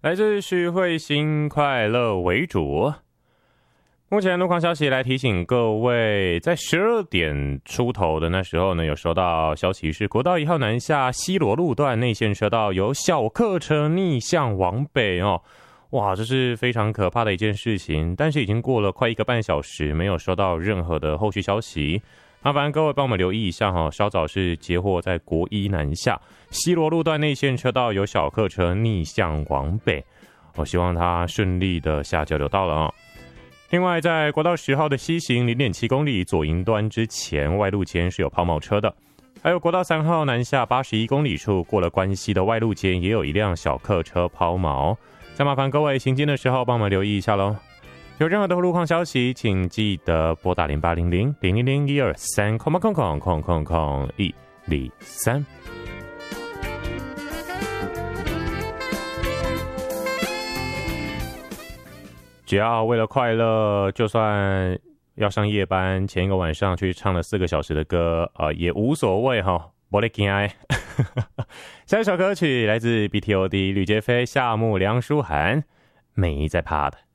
来自徐慧欣，快乐为主。目前路况消息来提醒各位，在12点出头的那时候呢，有收到消息是国道1号南下西螺路段内线车道有小客车逆向往北哦。哇，这是非常可怕的一件事情，但是已经过了快1个半小时，没有收到任何的后续消息。麻烦各位帮我们留意一下哈，稍早是截获在国一南下西螺路段内线车道有小客车逆向往北，我希望它顺利的下交流道了哦。另外，在国道10号的西行 0.7 公里左营端之前，外路间是有抛锚车的。还有国道3号南下81公里处，过了关西的外路间也有一辆小客车抛锚。再麻烦各位行经的时候帮我们留意一下咯。有任何的路况消息，请记得拨打0800-000-123，123。只要为了快乐，就算要上夜班，前一个晚上去唱了4个小时的歌，也无所谓哈，没得惊哀。下一首歌曲来自 BTOD 吕杰飞、夏木、梁书涵，没在怕的。